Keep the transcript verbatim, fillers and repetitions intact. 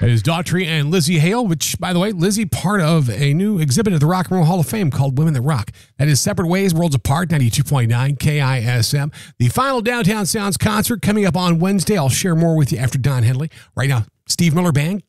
It is Daughtry and Lzzy Hale, which, by the way, Lizzie, part of a new exhibit at the Rock and Roll Hall of Fame called Women That Rock. That is Separate Ways, Worlds Apart, ninety-two point nine K I S M. The final Downtown Sounds concert coming up on Wednesday. I'll share more with you after Don Henley. Right now, Steve Miller Band,